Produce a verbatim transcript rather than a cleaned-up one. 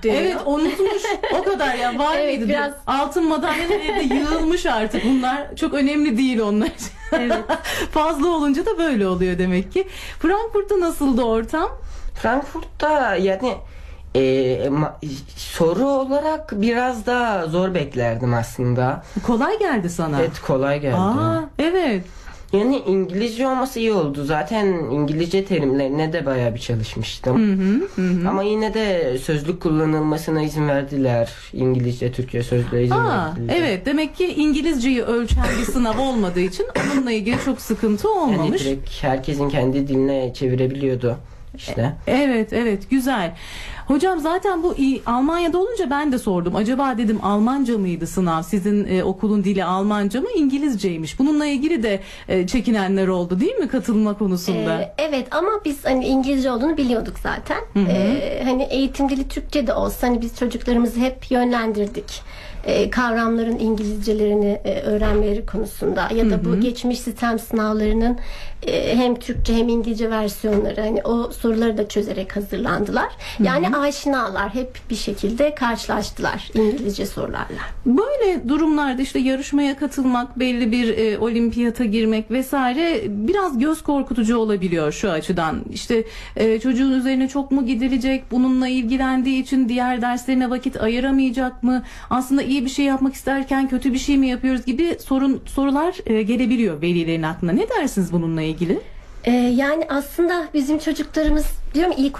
deniyor. Evet, unutmuş o kadar ya, var Evet, mıydı? biraz- Altın madalyanın evde yığılmış artık, bunlar çok önemli değil onlar. Evet. Fazla olunca da böyle oluyor demek ki. Frankfurt'ta nasıldı ortam? Frankfurt'ta yani e, ma- soru olarak biraz daha zor beklerdim aslında. Kolay geldi sana. Evet, kolay geldi. Aa, evet. Yani İngilizce olması iyi oldu. Zaten İngilizce terimlerine de bayağı bir çalışmıştım. Hı hı, hı. Ama yine de sözlük kullanılmasına izin verdiler. İngilizce, Türkçe sözlüğe izin Aa, verdiler. evet, demek ki İngilizceyi ölçen bir sınav olmadığı için onunla ilgili çok sıkıntı Yani olmamış. direkt herkesin kendi diline çevirebiliyordu işte. Evet, evet, güzel. Hocam zaten bu iyi- Almanya'da olunca ben de sordum. Acaba dedim, Almanca mıydı sınav? Sizin e, okulun dili Almanca mı, İngilizceymiş? Bununla ilgili de e, çekinenler oldu değil mi katılma konusunda? Ee, evet, ama biz hani İngilizce olduğunu biliyorduk zaten. Ee, hani eğitim dili Türkçe de olsa hani biz çocuklarımızı hep yönlendirdik. Ee, kavramların İngilizcelerini e, öğrenmeleri konusunda ya da bu geçmiş sistem sınavlarının e, hem Türkçe hem İngilizce versiyonları, hani o soruları da çözerek hazırlandılar. Yani aşinalar, hep bir şekilde karşılaştılar İngilizce sorularla. Böyle durumlarda işte yarışmaya katılmak, belli bir e, olimpiyata girmek vesaire biraz göz korkutucu olabiliyor şu açıdan. İşte e, çocuğun üzerine çok mu gidilecek? Bununla ilgilendiği için diğer derslerine vakit ayıramayacak mı? Aslında iyi bir şey yapmak isterken kötü bir şey mi yapıyoruz gibi sorun sorular e, gelebiliyor velilerin aklına. Ne dersiniz bununla ilgili? Ee, yani aslında bizim çocuklarımız, diyorum ilk